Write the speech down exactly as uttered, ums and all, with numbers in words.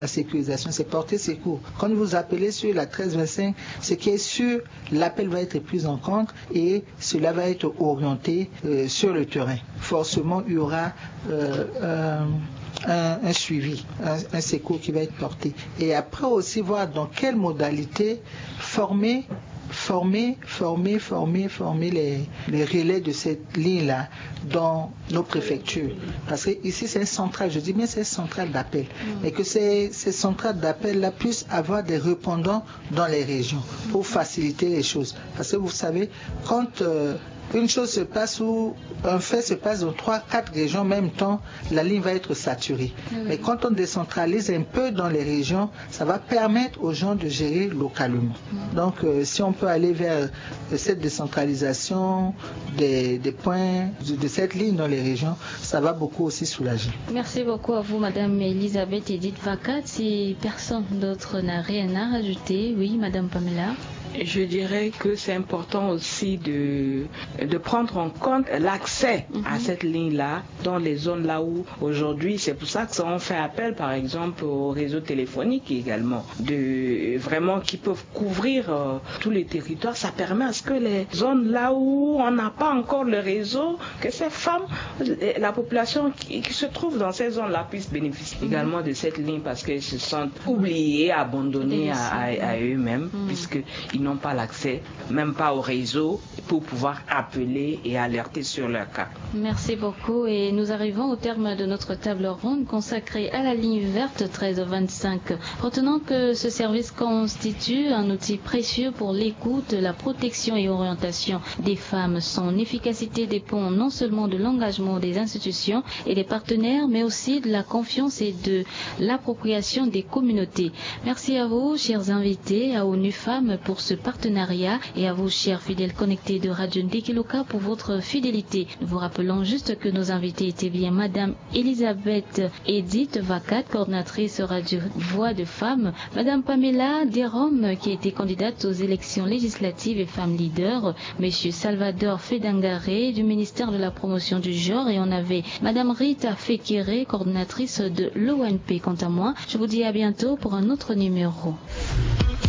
La sécurisation, c'est porter secours. Quand vous appelez sur la treize vingt-cinq, ce qui est sûr, l'appel va être pris en compte et cela va être orienté euh, sur le terrain. Forcément, il y aura euh, euh, un, un suivi, un, un secours qui va être porté. Et après aussi voir dans quelle modalité former former, former, former, former les, les relais de cette ligne-là dans nos préfectures. Parce que ici, c'est une centrale, je dis bien c'est une centrale d'appel. Mais que ces, ces centrales d'appel-là puissent avoir des répondants dans les régions pour faciliter les choses. Parce que vous savez, quand euh, une chose se passe ou un fait se passe dans trois, quatre régions en même temps, la ligne va être saturée. Oui. Mais quand on décentralise un peu dans les régions, ça va permettre aux gens de gérer localement. Oui. Donc, euh, si on peut aller vers cette décentralisation des, des points de, de cette ligne dans les régions, ça va beaucoup aussi soulager. Merci beaucoup à vous, Madame Elisabeth Edith Vacat. Si personne d'autre n'a rien à rajouter, oui, Madame Pamela. Je dirais que c'est important aussi de, de prendre en compte l'accès mm-hmm. à cette ligne-là dans les zones là où aujourd'hui, c'est pour ça qu'on fait appel par exemple au réseau téléphonique également, de, vraiment qui peuvent couvrir euh, tous les territoires. Ça permet à ce que les zones là où on n'a pas encore le réseau, que ces femmes, la population qui, qui se trouve dans ces zones-là puisse bénéficier mm-hmm. également de cette ligne parce qu'elles se sentent oubliées, abandonnées à, à, à eux-mêmes mm-hmm. puisqu'ils n'ont pas l'accès, même pas au réseau, pour pouvoir appeler et alerter sur leur cas. Merci beaucoup et nous arrivons au terme de notre table ronde consacrée à la ligne verte treize vingt-cinq. Retenons que ce service constitue un outil précieux pour l'écoute, la protection et orientation des femmes. Son efficacité dépend non seulement de l'engagement des institutions et des partenaires, mais aussi de la confiance et de l'appropriation des communautés. Merci à vous, chers invités, à ONU Femmes pour ce partenariat et à vous, chers fidèles connectés de Radio Ndekeloka, pour votre fidélité. Nous vous rappelons juste que nos invités étaient bien Madame Elisabeth Edith Vacat, coordinatrice Radio Voix de Femmes, Madame Pamela Derom, qui était candidate aux élections législatives et femme leader, Monsieur Salvador Fedangare du ministère de la Promotion du Genre, et on avait Madame Rita Fekere, coordinatrice de l'O N P. Quant à moi, je vous dis à bientôt pour un autre numéro.